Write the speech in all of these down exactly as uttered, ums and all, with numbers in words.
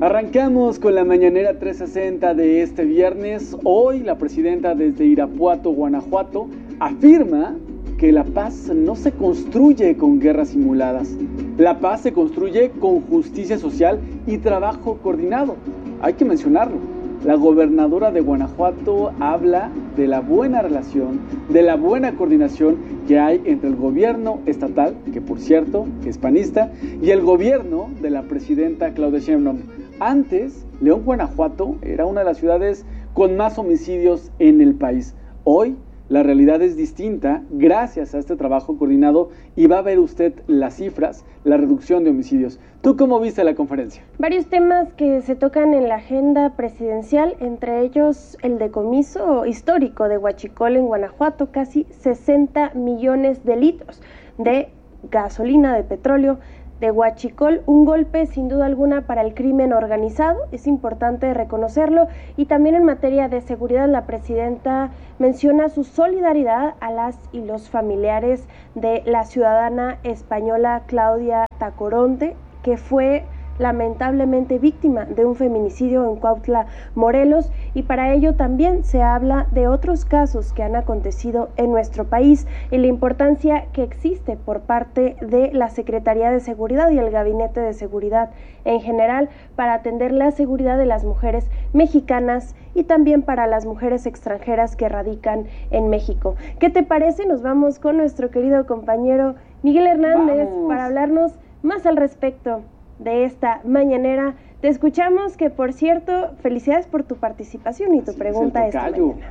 Arrancamos con la mañanera trescientos sesenta de este viernes. Hoy la presidenta desde Irapuato, Guanajuato, afirma que la paz no se construye con guerras simuladas. La paz se construye con justicia social y trabajo coordinado. Hay que mencionarlo. La gobernadora de Guanajuato habla de la buena relación, de la buena coordinación que hay entre el gobierno estatal, que por cierto es panista, y el gobierno de la presidenta Claudia Sheinbaum. Antes, León, Guanajuato, era una de las ciudades con más homicidios en el país. Hoy, la realidad es distinta gracias a este trabajo coordinado y va a ver usted las cifras, la reducción de homicidios. ¿Tú cómo viste la conferencia? Varios temas que se tocan en la agenda presidencial, entre ellos el decomiso histórico de Huachicol en Guanajuato, casi sesenta millones de litros de gasolina, de petróleo, de Huachicol, un golpe sin duda alguna para el crimen organizado, es importante reconocerlo, y también en materia de seguridad la presidenta menciona su solidaridad a las y los familiares de la ciudadana española Claudia Tacoronte, que fue lamentablemente víctima de un feminicidio en Cuautla, Morelos, y para ello también se habla de otros casos que han acontecido en nuestro país y la importancia que existe por parte de la Secretaría de Seguridad y el Gabinete de Seguridad en general para atender la seguridad de las mujeres mexicanas y también para las mujeres extranjeras que radican en México. ¿Qué te parece? Nos vamos con nuestro querido compañero Miguel Hernández Vamos. para hablarnos más al respecto de esta mañanera. Te escuchamos, que por cierto, felicidades por tu participación y tu Así pregunta es esta mañana.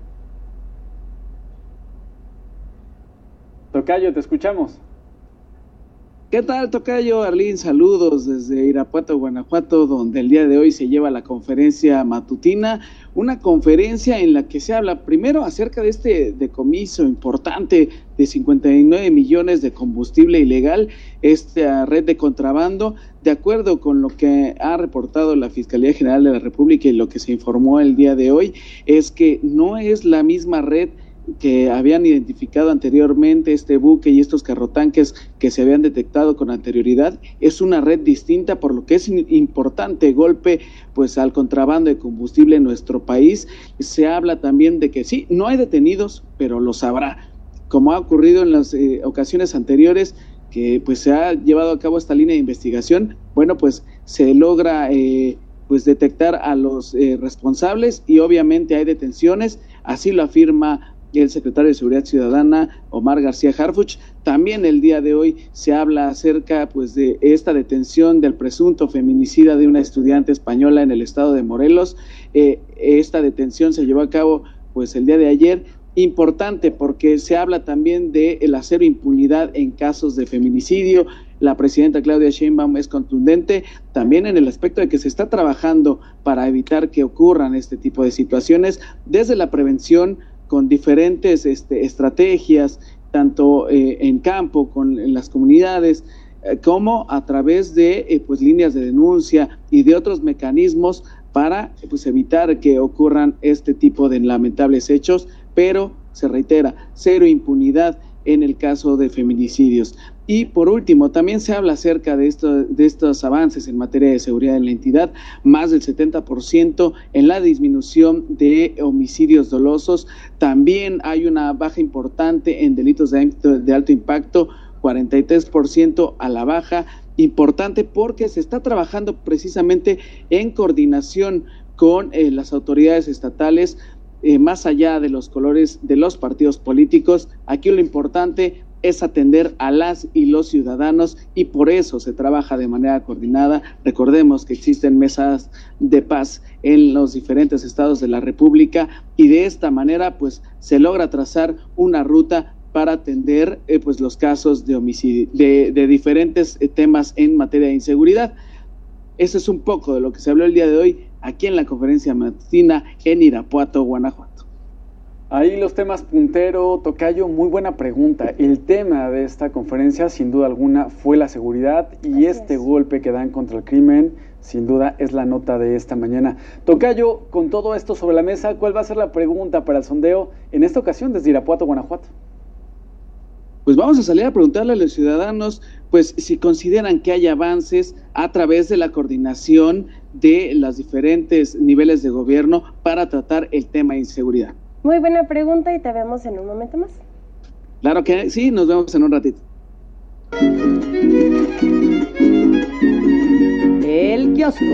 Tocayo, te escuchamos. ¿Qué tal, Tocayo? Arlín, saludos desde Irapuato, Guanajuato, donde el día de hoy se lleva la conferencia matutina, una conferencia en la que se habla primero acerca de este decomiso importante de cincuenta y nueve millones de combustible ilegal, esta red de contrabando, de acuerdo con lo que ha reportado la Fiscalía General de la República y lo que se informó el día de hoy, es que no es la misma red que habían identificado anteriormente este buque y estos carrotanques que se habían detectado con anterioridad. Es una red distinta, por lo que es importante golpe pues al contrabando de combustible en nuestro país. Se habla también de que sí, no hay detenidos, pero los habrá, como ha ocurrido en las eh, ocasiones anteriores, que pues se ha llevado a cabo esta línea de investigación. Bueno, pues se logra eh, pues detectar a los eh, responsables y obviamente hay detenciones, así lo afirma el secretario de Seguridad Ciudadana, Omar García Harfuch. También el día de hoy se habla acerca pues de esta detención del presunto feminicida de una estudiante española en el estado de Morelos. Eh, esta detención se llevó a cabo pues el día de ayer, importante porque se habla también de el hacer impunidad en casos de feminicidio. La presidenta Claudia Sheinbaum es contundente también en el aspecto de que se está trabajando para evitar que ocurran este tipo de situaciones desde la prevención, con diferentes este, estrategias, tanto eh, en campo, con en las comunidades, eh, como a través de eh, pues, líneas de denuncia y de otros mecanismos para pues, evitar que ocurran este tipo de lamentables hechos, pero se reitera, cero impunidad en el caso de feminicidios. Y por último, también se habla acerca de, esto, de estos avances en materia de seguridad en la entidad, más del setenta por ciento en la disminución de homicidios dolosos. También hay una baja importante en delitos de, de alto impacto, cuarenta y tres por ciento a la baja, importante porque se está trabajando precisamente en coordinación con eh, las autoridades estatales, eh, más allá de los colores de los partidos políticos. Aquí lo importante es atender a las y los ciudadanos y por eso se trabaja de manera coordinada. Recordemos que existen mesas de paz en los diferentes estados de la República y de esta manera pues se logra trazar una ruta para atender eh, pues los casos de homicidio, de, de diferentes eh, temas en materia de inseguridad. Eso es un poco de lo que se habló el día de hoy aquí en la conferencia matutina en Irapuato, Guanajuato. Ahí los temas puntero, Tocayo, muy buena pregunta. El tema de esta conferencia, sin duda alguna, fue la seguridad y Así este es. golpe que dan contra el crimen, sin duda, es la nota de esta mañana. Tocayo, con todo esto sobre la mesa, ¿cuál va a ser la pregunta para el sondeo en esta ocasión desde Irapuato, Guanajuato? Pues vamos a salir a preguntarle a los ciudadanos, pues si consideran que hay avances a través de la coordinación de los diferentes niveles de gobierno para tratar el tema de inseguridad. Muy buena pregunta y te vemos en un momento más. Claro que sí, nos vemos en un ratito. El kiosco.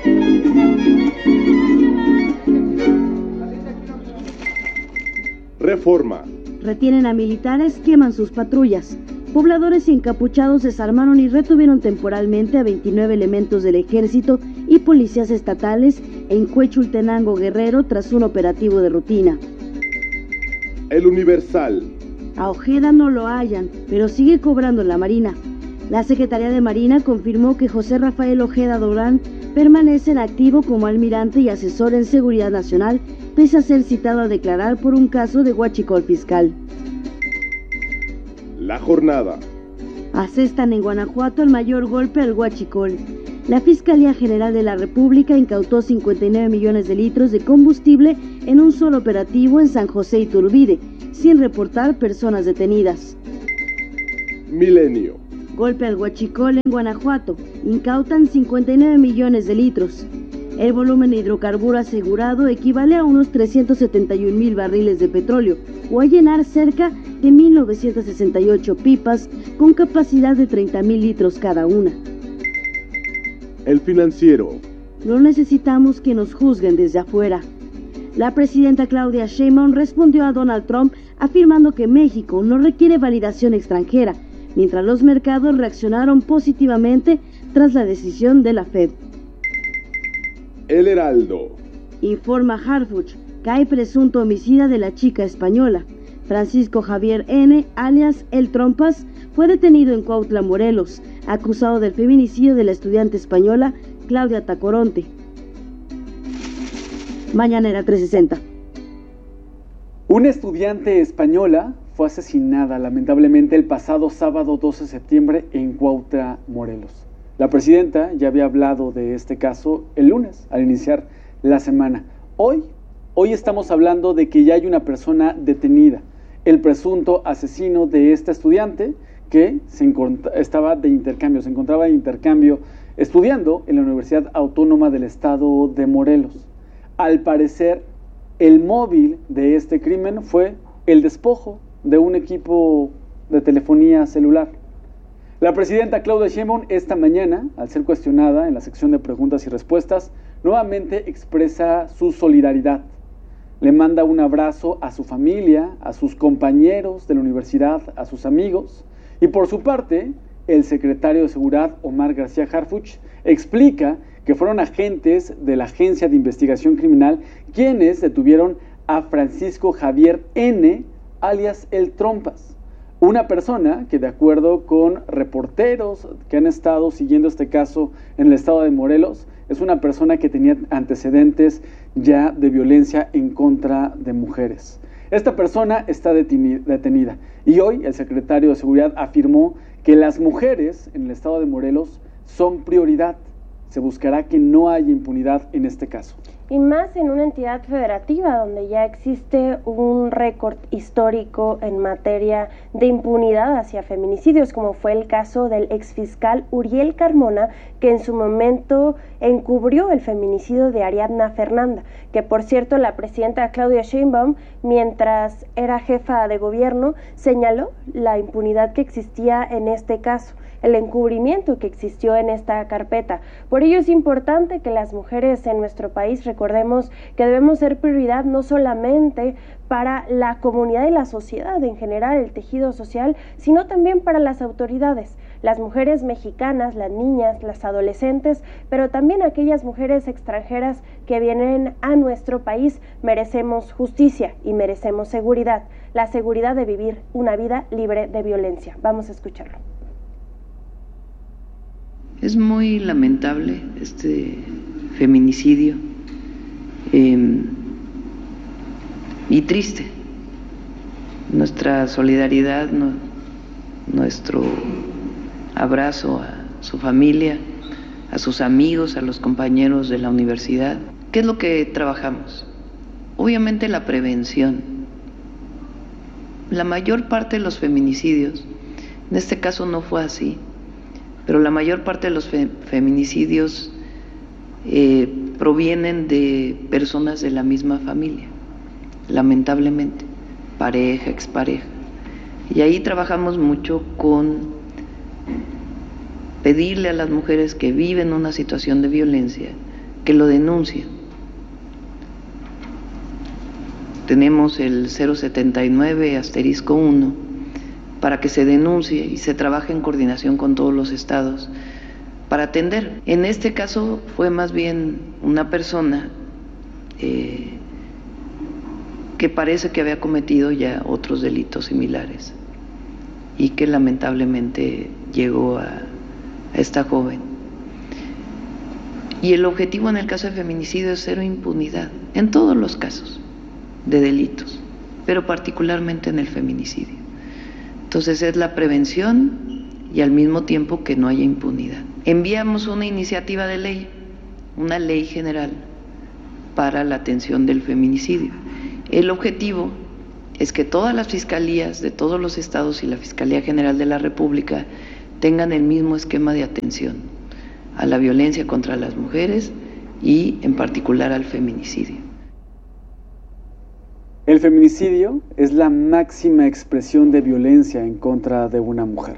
Reforma. Retienen a militares, queman sus patrullas. Pobladores y encapuchados desarmaron y retuvieron temporalmente a veintinueve elementos del ejército y policías estatales en Cuechultenango, Guerrero, tras un operativo de rutina. El Universal. A Ojeda no lo hallan, pero sigue cobrando la Marina. La Secretaría de Marina confirmó que José Rafael Ojeda Durán permanece en activo como almirante y asesor en seguridad nacional, pese a ser citado a declarar por un caso de huachicol fiscal. La Jornada. Asestan en Guanajuato el mayor golpe al huachicol. La Fiscalía General de la República incautó cincuenta y nueve millones de litros de combustible en un solo operativo en San José Iturbide, sin reportar personas detenidas. Milenio. Golpe al huachicol en Guanajuato. Incautan cincuenta y nueve millones de litros. El volumen de hidrocarburo asegurado equivale a unos trescientos setenta y un mil barriles de petróleo, o a llenar cerca de mil novecientas sesenta y ocho pipas con capacidad de treinta mil litros cada una. El Financiero. No necesitamos que nos juzguen desde afuera. La presidenta Claudia Sheinbaum respondió a Donald Trump afirmando que México no requiere validación extranjera, mientras los mercados reaccionaron positivamente tras la decisión de la Fed. El Heraldo. Informa Harfuch, cae presunto homicida de la chica española. Francisco Javier N., alias El Trompas, fue detenido en Cuautla, Morelos, acusado del feminicidio de la estudiante española Claudia Tacoronte. Mañanera trescientos sesenta. Una estudiante española fue asesinada lamentablemente el pasado sábado doce de septiembre en Cuautla, Morelos. La presidenta ya había hablado de este caso el lunes al iniciar la semana. Hoy, hoy estamos hablando de que ya hay una persona detenida, el presunto asesino de esta estudiante que se encont- estaba de intercambio, se encontraba de intercambio estudiando en la Universidad Autónoma del Estado de Morelos. Al parecer, el móvil de este crimen fue el despojo de un equipo de telefonía celular. La presidenta Claudia Sheinbaum esta mañana, al ser cuestionada en la sección de preguntas y respuestas, nuevamente expresa su solidaridad. Le manda un abrazo a su familia, a sus compañeros de la universidad, a sus amigos. Y por su parte, el secretario de Seguridad, Omar García Harfuch, explica que fueron agentes de la Agencia de Investigación Criminal quienes detuvieron a Francisco Javier N., alias El Trompas, una persona que, de acuerdo con reporteros que han estado siguiendo este caso en el estado de Morelos, es una persona que tenía antecedentes ya de violencia en contra de mujeres. Esta persona está detenida y hoy el secretario de Seguridad afirmó que las mujeres en el estado de Morelos son prioridad. Se buscará que no haya impunidad en este caso. Y más en una entidad federativa donde ya existe un récord histórico en materia de impunidad hacia feminicidios, como fue el caso del exfiscal Uriel Carmona, que en su momento encubrió el feminicidio de Ariadna Fernanda, que por cierto la presidenta Claudia Sheinbaum, mientras era jefa de gobierno, señaló la impunidad que existía en este caso, el encubrimiento que existió en esta carpeta. Por ello es importante que las mujeres en nuestro país recordemos que debemos ser prioridad no solamente para la comunidad y la sociedad en general, el tejido social, sino también para las autoridades, las mujeres mexicanas, las niñas, las adolescentes, pero también aquellas mujeres extranjeras que vienen a nuestro país. Merecemos justicia y merecemos seguridad, la seguridad de vivir una vida libre de violencia. Vamos a escucharlo. Es muy lamentable este feminicidio eh, y triste. Nuestra solidaridad, no, nuestro abrazo a su familia, a sus amigos, a los compañeros de la universidad. ¿Qué es lo que trabajamos? Obviamente la prevención. La mayor parte de los feminicidios, en este caso no fue así, pero la mayor parte de los fe- feminicidios eh, provienen de personas de la misma familia, lamentablemente, pareja, expareja. Y ahí trabajamos mucho con pedirle a las mujeres que viven una situación de violencia que lo denuncien. Tenemos el cero setenta y nueve asterisco uno para que se denuncie y se trabaje en coordinación con todos los estados para atender. En este caso fue más bien una persona eh, que parece que había cometido ya otros delitos similares y que lamentablemente llegó a, a esta joven. Y el objetivo en el caso de feminicidio es cero impunidad, en todos los casos de delitos, pero particularmente en el feminicidio. Entonces es la prevención y al mismo tiempo que no haya impunidad. Enviamos una iniciativa de ley, una ley general para la atención del feminicidio. El objetivo es que todas las fiscalías de todos los estados y la Fiscalía General de la República tengan el mismo esquema de atención a la violencia contra las mujeres y en particular al feminicidio. El feminicidio es la máxima expresión de violencia en contra de una mujer,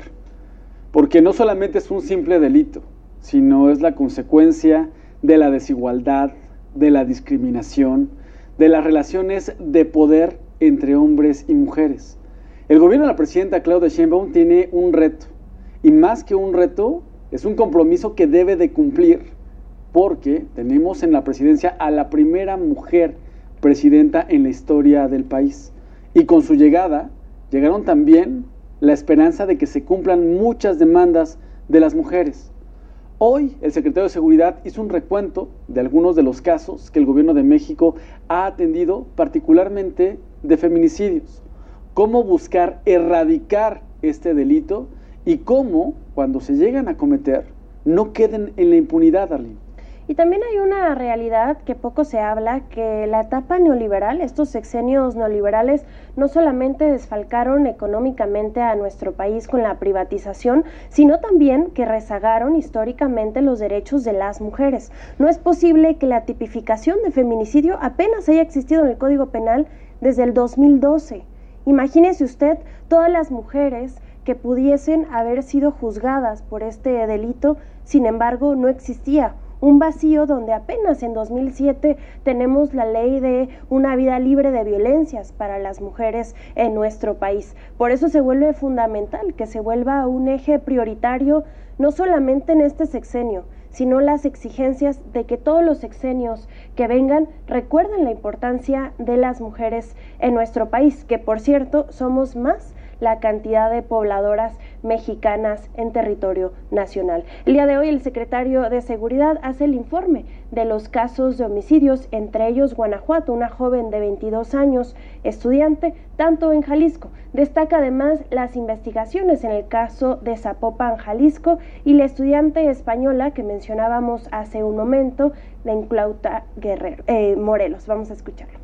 porque no solamente es un simple delito, sino es la consecuencia de la desigualdad, de la discriminación, de las relaciones de poder entre hombres y mujeres. El gobierno de la presidenta Claudia Sheinbaum tiene un reto, y más que un reto, es un compromiso que debe de cumplir, porque tenemos en la presidencia a la primera mujer presidenta en la historia del país. Y con su llegada, llegaron también la esperanza de que se cumplan muchas demandas de las mujeres. Hoy, el secretario de Seguridad hizo un recuento de algunos de los casos que el gobierno de México ha atendido, particularmente de feminicidios. Cómo buscar erradicar este delito y cómo, cuando se llegan a cometer, no queden en la impunidad, Arlene. Y también hay una realidad que poco se habla, que la etapa neoliberal, estos sexenios neoliberales, no solamente desfalcaron económicamente a nuestro país con la privatización, sino también que rezagaron históricamente los derechos de las mujeres. No es posible que la tipificación de feminicidio apenas haya existido en el Código Penal desde el dos mil doce. Imagínese usted todas las mujeres que pudiesen haber sido juzgadas por este delito, sin embargo no existía. Un vacío donde apenas en dos mil siete tenemos la ley de una vida libre de violencias para las mujeres en nuestro país. Por eso se vuelve fundamental que se vuelva un eje prioritario, no solamente en este sexenio, sino las exigencias de que todos los sexenios que vengan recuerden la importancia de las mujeres en nuestro país, que por cierto somos más la cantidad de pobladoras mexicanas en territorio nacional. El día de hoy el secretario de Seguridad hace el informe de los casos de homicidios, entre ellos Guanajuato, una joven de veintidós años, estudiante, tanto en Jalisco. Destaca además las investigaciones en el caso de Zapopan, Jalisco, y la estudiante española que mencionábamos hace un momento, de Inclauta Guerrero, eh, Morelos. Vamos a escucharlo.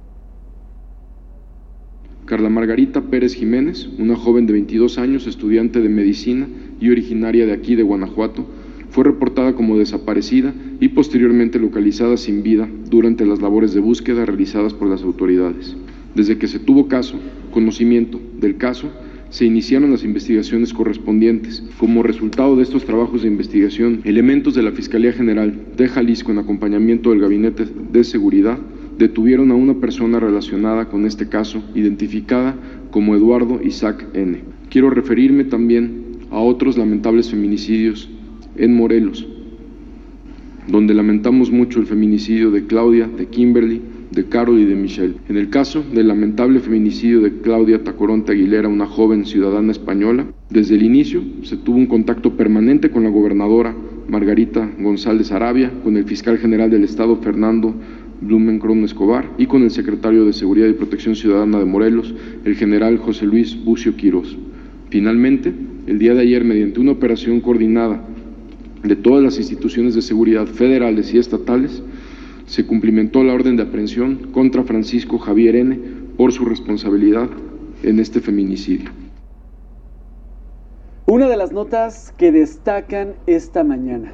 Carla Margarita Pérez Jiménez, una joven de veintidós años, estudiante de medicina y originaria de aquí de Guanajuato, fue reportada como desaparecida y posteriormente localizada sin vida durante las labores de búsqueda realizadas por las autoridades. Desde que se tuvo caso, conocimiento del caso, se iniciaron las investigaciones correspondientes. Como resultado de estos trabajos de investigación, elementos de la Fiscalía General de Jalisco, en acompañamiento del Gabinete de Seguridad, detuvieron a una persona relacionada con este caso, identificada como Eduardo Isaac N. Quiero referirme también a otros lamentables feminicidios en Morelos, donde lamentamos mucho el feminicidio de Claudia, de Kimberly, de Carol y de Michelle. En el caso del lamentable feminicidio de Claudia Tacoronte Aguilera, una joven ciudadana española, desde el inicio se tuvo un contacto permanente con la gobernadora Margarita González Arabia, con el fiscal general del estado Fernando Blumenkron Escobar y con el secretario de Seguridad y Protección Ciudadana de Morelos, el general José Luis Bucio Quirós. Finalmente, el día de ayer, mediante una operación coordinada de todas las instituciones de seguridad federales y estatales, se cumplimentó la orden de aprehensión contra Francisco Javier N. por su responsabilidad en este feminicidio. Una de las notas que destacan esta mañana: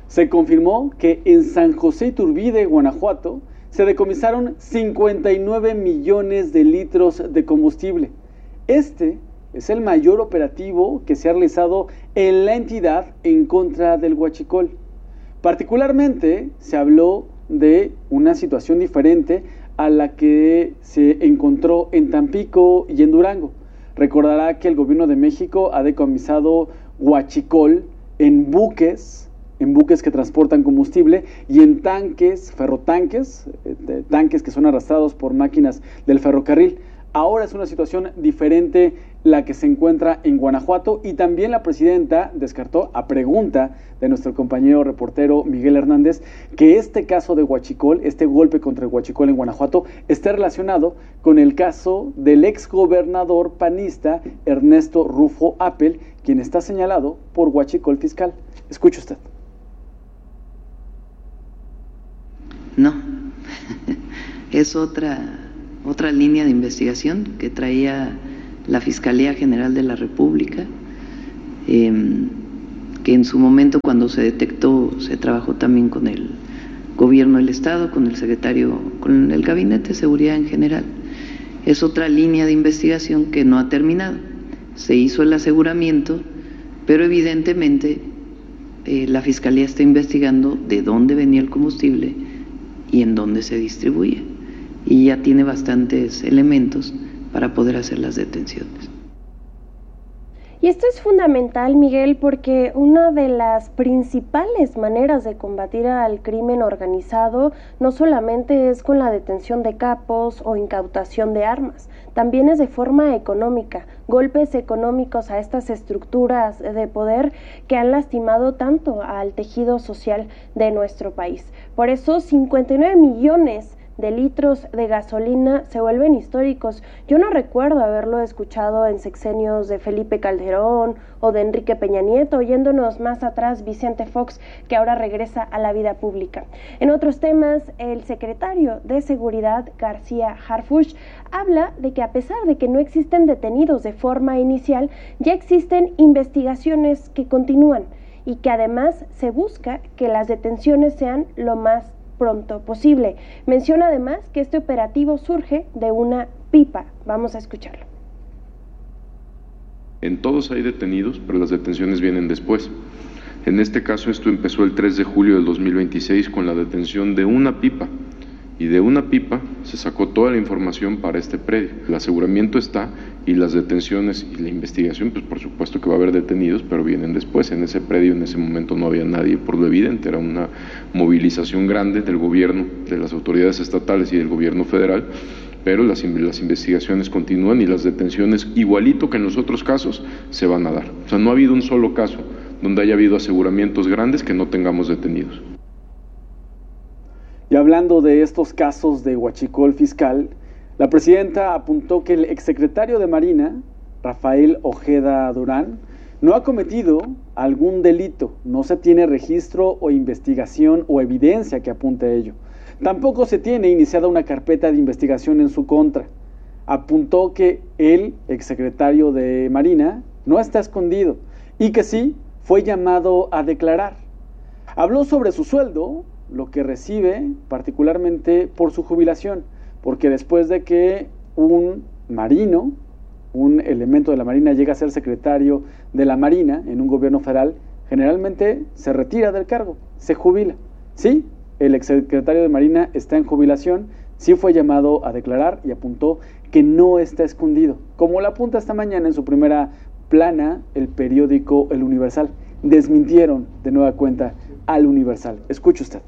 Se confirmó que en San José Iturbide, Guanajuato, se decomisaron cincuenta y nueve millones de litros de combustible. Este es el mayor operativo que se ha realizado en la entidad en contra del huachicol. Particularmente se habló de una situación diferente a la que se encontró en Tampico y en Durango. Recordará que el gobierno de México ha decomisado huachicol en buques, en buques que transportan combustible y en tanques, ferrotanques, eh, tanques que son arrastrados por máquinas del ferrocarril. Ahora es una situación diferente la que se encuentra en Guanajuato, y también la presidenta descartó, a pregunta de nuestro compañero reportero Miguel Hernández, que este caso de huachicol, este golpe contra el huachicol en Guanajuato, esté relacionado con el caso del exgobernador panista Ernesto Rufo Appel, quien está señalado por huachicol fiscal. Escuche usted. No, es otra... otra línea de investigación que traía la Fiscalía General de la República, eh, que en su momento, cuando se detectó, se trabajó también con el Gobierno del Estado, con el secretario, con el Gabinete de Seguridad en general. Es otra línea de investigación que no ha terminado. Se hizo el aseguramiento, pero evidentemente eh, la Fiscalía está investigando de dónde venía el combustible y en dónde se distribuye, y ya tiene bastantes elementos para poder hacer las detenciones. Y esto es fundamental, Miguel, porque una de las principales maneras de combatir al crimen organizado no solamente es con la detención de capos o incautación de armas, también es de forma económica, golpes económicos a estas estructuras de poder que han lastimado tanto al tejido social de nuestro país. Por eso cincuenta y nueve millones de litros de gasolina se vuelven históricos. Yo no recuerdo haberlo escuchado en sexenios de Felipe Calderón o de Enrique Peña Nieto, oyéndonos más atrás Vicente Fox, que ahora regresa a la vida pública. En otros temas, el secretario de Seguridad, García Harfuch, habla de que a pesar de que no existen detenidos de forma inicial, ya existen investigaciones que continúan y que además se busca que las detenciones sean lo más pronto posible. Menciona además que este operativo surge de una pipa. Vamos a escucharlo. En todos hay detenidos, pero las detenciones vienen después. En este caso, esto empezó el tres de julio del dos mil veintiséis con la detención de una pipa, y de una pipa se sacó toda la información para este predio. El aseguramiento está, y las detenciones y la investigación, pues por supuesto que va a haber detenidos, pero vienen después. En ese predio en ese momento no había nadie, por lo evidente, era una movilización grande del gobierno, de las autoridades estatales y del gobierno federal, pero las, las investigaciones continúan y las detenciones, igualito que en los otros casos, se van a dar. O sea, no ha habido un solo caso donde haya habido aseguramientos grandes que no tengamos detenidos. Y hablando de estos casos de huachicol fiscal, la presidenta apuntó que el exsecretario de Marina, Rafael Ojeda Durán, no ha cometido algún delito, no se tiene registro o investigación o evidencia que apunte a ello. Tampoco se tiene iniciada una carpeta de investigación en su contra. Apuntó que el exsecretario de Marina no está escondido y que sí fue llamado a declarar. Habló sobre su sueldo, lo que recibe particularmente por su jubilación, porque después de que un marino, un elemento de la Marina llega a ser secretario de la Marina en un gobierno federal, generalmente se retira del cargo, se jubila. Sí, el exsecretario de Marina está en jubilación, sí fue llamado a declarar y apuntó que no está escondido, como lo apunta esta mañana en su primera plana el periódico El Universal. Desmintieron de nueva cuenta al Universal. Escuche usted.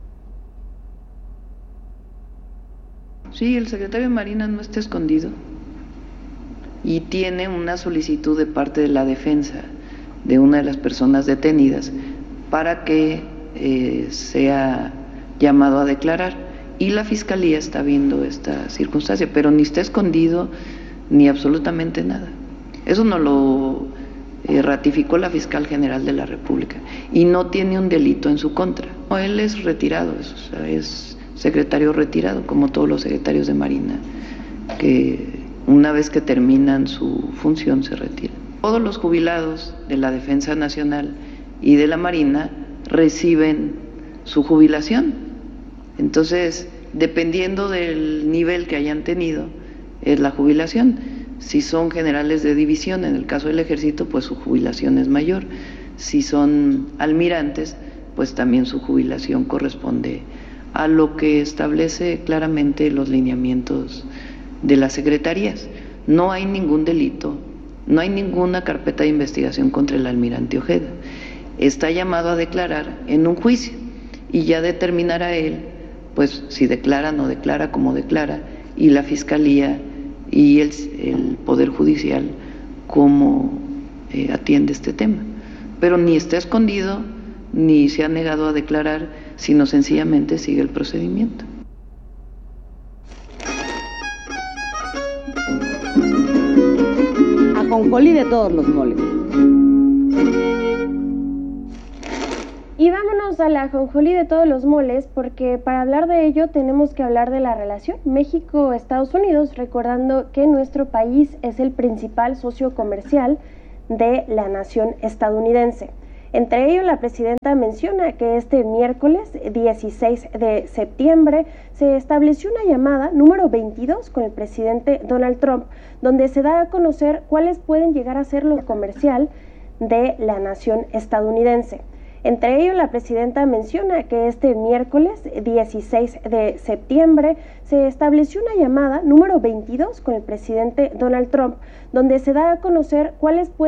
Sí, el secretario de Marina no está escondido y tiene una solicitud de parte de la defensa de una de las personas detenidas para que eh, sea llamado a declarar, y la Fiscalía está viendo esta circunstancia, pero ni está escondido ni absolutamente nada. Eso no lo eh, ratificó la Fiscal General de la República, y no tiene un delito en su contra. No, él es retirado, es, o sea, es secretario retirado, como todos los secretarios de Marina, que una vez que terminan su función se retiran. Todos los jubilados de la Defensa Nacional y de la Marina reciben su jubilación. Entonces, dependiendo del nivel que hayan tenido, es la jubilación. Si son generales de división, en el caso del ejército, pues su jubilación es mayor. Si son almirantes, pues también su jubilación corresponde a lo que establece claramente los lineamientos de las secretarías. No hay ningún delito, no hay ninguna carpeta de investigación contra el almirante Ojeda. Está llamado a declarar en un juicio y ya determinará él, pues si declara, no declara, cómo declara, y la Fiscalía y el, el Poder Judicial cómo eh, atiende este tema. Pero ni está escondido, ni se ha negado a declarar, sino sencillamente sigue el procedimiento. Ajonjolí de todos los moles. Y vámonos a la ajonjolí de todos los moles, porque para hablar de ello tenemos que hablar de la relación México-Estados Unidos, recordando que nuestro país es el principal socio comercial de la nación estadounidense. Entre ellos, la presidenta menciona que este miércoles dieciséis de septiembre se estableció una llamada número veintidós con el presidente Donald Trump, donde se da a conocer cuáles pueden llegar a ser lo comercial de la nación estadounidense. Entre ellos, la presidenta menciona que este miércoles dieciséis de septiembre se estableció una llamada número veintidós con el presidente Donald Trump, donde se da a conocer cuáles pueden